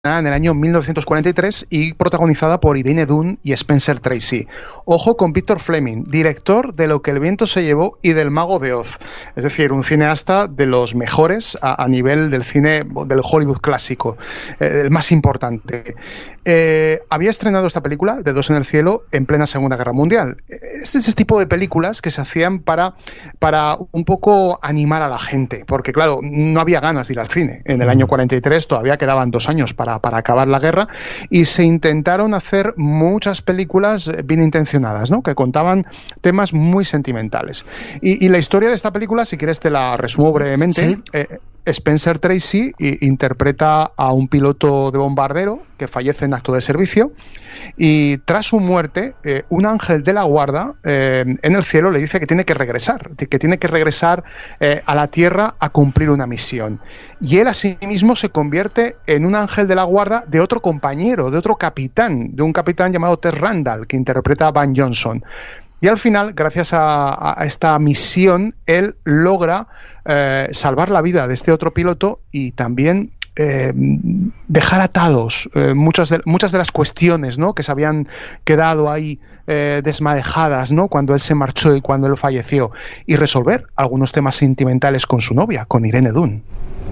en el año 1943 y protagonizada por Irene Dunne y Spencer Tracy. Ojo con Victor Fleming, director de Lo que el viento se llevó y del Mago de Oz. Es decir, un cineasta de los mejores a nivel del cine del Hollywood clásico, el más importante. Había estrenado esta película, de Dos en el cielo, en plena Segunda Guerra Mundial. Este es ese tipo de películas que se hacían para un poco animar a la gente, porque claro, no había ganas de ir al cine. En el año 43 todavía quedaban 2 años para acabar la guerra, y se intentaron hacer muchas películas bien intencionadas, ¿no?, que contaban temas muy sentimentales. Y la historia de esta película, si quieres te la resumo brevemente. ¿Sí? Spencer Tracy interpreta a un piloto de bombardero que fallece en acto de servicio, y tras su muerte un ángel de la guarda en el cielo le dice que tiene que regresar a la tierra a cumplir una misión, y él asimismo se convierte en un ángel de la guarda de otro compañero, de otro capitán, de un capitán llamado Ted Randall, que interpreta a Van Johnson. Y al final, gracias a esta misión, él logra salvar la vida de este otro piloto y también dejar atados muchas de las cuestiones, ¿no?, que se habían quedado ahí desmadejadas, ¿no?, cuando él se marchó y cuando él falleció, y resolver algunos temas sentimentales con su novia, con Irene Dunne.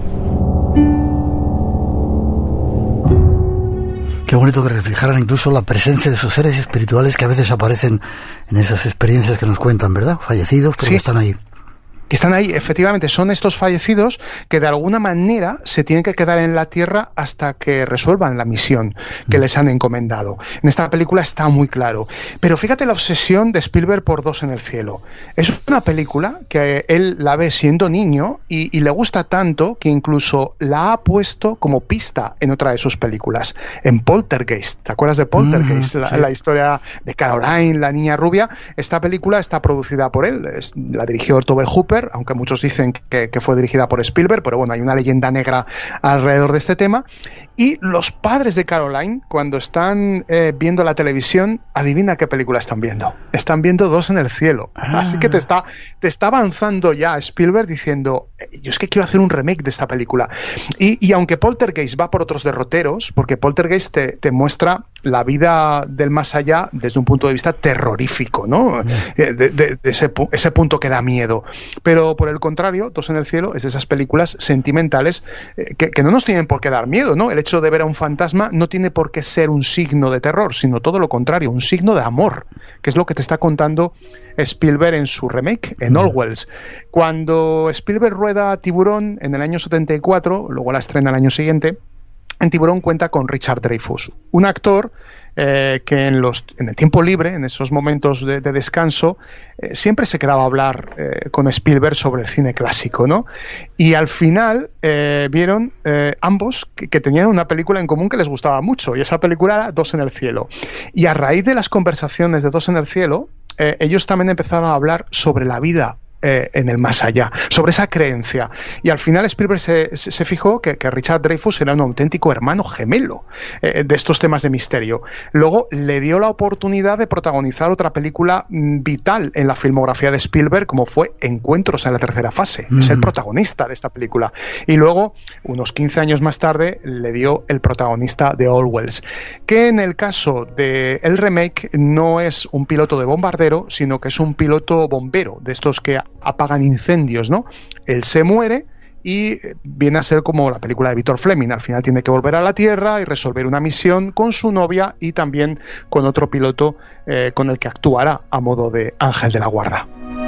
Qué bonito que reflejaran incluso la presencia de esos seres espirituales que a veces aparecen en esas experiencias que nos cuentan, ¿verdad? Fallecidos, pero sí, que están ahí. Que están ahí, efectivamente, son estos fallecidos que de alguna manera se tienen que quedar en la tierra hasta que resuelvan la misión que les han encomendado. En esta película está muy claro. Pero fíjate la obsesión de Spielberg por Dos en el cielo. Es una película que él la ve siendo niño y le gusta tanto que incluso la ha puesto como pista en otra de sus películas, en Poltergeist. ¿Te acuerdas de Poltergeist? Sí. La historia de Caroline, la niña rubia. Esta película está producida por él, la dirigió Tobe Hooper, aunque muchos dicen que fue dirigida por Spielberg, pero bueno, hay una leyenda negra alrededor de este tema. Y los padres de Caroline, cuando están viendo la televisión, adivina qué película están viendo. Están viendo Dos en el cielo. Así que te está avanzando ya Spielberg diciendo, yo es que quiero hacer un remake de esta película. Y aunque Poltergeist va por otros derroteros, porque Poltergeist te muestra la vida del más allá desde un punto de vista terrorífico, ¿no? De ese punto que da miedo. Pero por el contrario, Dos en el cielo es de esas películas sentimentales que no nos tienen por qué dar miedo, ¿no? El hecho de ver a un fantasma no tiene por qué ser un signo de terror, sino todo lo contrario, un signo de amor, que es lo que te está contando Spielberg en su remake, en Orwells. Cuando Spielberg rueda Tiburón en el año 74, luego la estrena el año siguiente, en Tiburón cuenta con Richard Dreyfuss, un actor que en el tiempo libre, en esos momentos de descanso, siempre se quedaba a hablar con Spielberg sobre el cine clásico, ¿no? Y al final vieron ambos que tenían una película en común que les gustaba mucho, y esa película era Dos en el cielo. Y a raíz de las conversaciones de Dos en el cielo, ellos también empezaron a hablar sobre la vida en el más allá, sobre esa creencia. Y al final Spielberg se fijó que Richard Dreyfuss era un auténtico hermano gemelo de estos temas de misterio. Luego le dio la oportunidad de protagonizar otra película vital en la filmografía de Spielberg, como fue Encuentros en la tercera fase. Es el protagonista de esta película. Y luego, unos 15 años más tarde, le dio el protagonista de Orwells, que en el caso del remake no es un piloto de bombardero, sino que es un piloto bombero, de estos que apagan incendios, ¿no? Él se muere y viene a ser como la película de Victor Fleming. Al final tiene que volver a la Tierra y resolver una misión con su novia y también con otro piloto con el que actuará a modo de ángel de la guarda.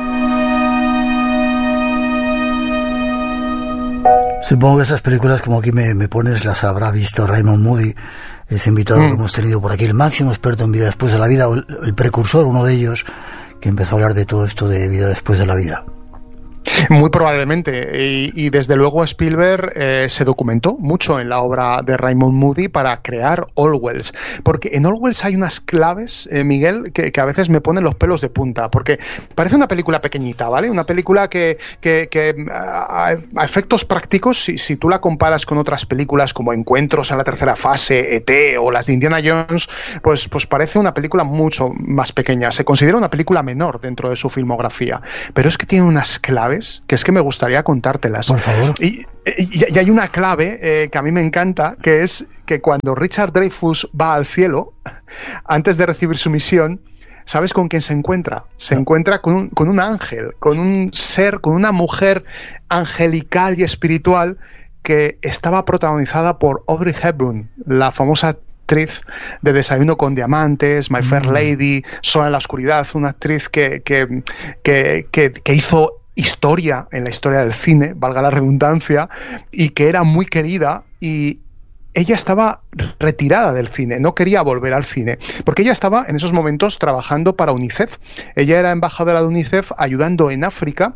Supongo que estas películas, como aquí me pones, las habrá visto Raymond Moody, ese invitado que hemos tenido por aquí, el máximo experto en vida después de la vida, o el precursor, uno de ellos, que empezó a hablar de todo esto de vida después de la vida. Muy probablemente, y desde luego Spielberg se documentó mucho en la obra de Raymond Moody para crear Orwells, porque en Orwells hay unas claves, Miguel, que a veces me ponen los pelos de punta, porque parece una película pequeñita, ¿vale? Una película que a efectos prácticos, si tú la comparas con otras películas como Encuentros en la tercera fase, E.T. o las de Indiana Jones, pues parece una película mucho más pequeña. Se considera una película menor dentro de su filmografía, pero es que tiene unas claves ¿sabes? Que es que me gustaría contártelas. Por favor. Y hay una clave que a mí me encanta, que es que cuando Richard Dreyfuss va al cielo, antes de recibir su misión, ¿sabes con quién se encuentra? Se encuentra con un ángel, con un ser, con una mujer angelical y espiritual que estaba protagonizada por Audrey Hepburn, la famosa actriz de Desayuno con Diamantes, My Fair Lady, Sola en la oscuridad, una actriz que hizo historia en la historia del cine, valga la redundancia, y que era muy querida, y ella estaba retirada del cine, no quería volver al cine, porque ella estaba en esos momentos trabajando para UNICEF. Ella era embajadora de UNICEF ayudando en África.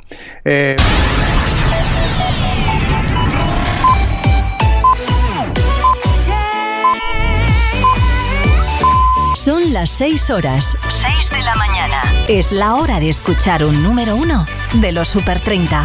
Son las 6 horas. 6 de la mañana. Es la hora de escuchar un número 1 de los Super 30.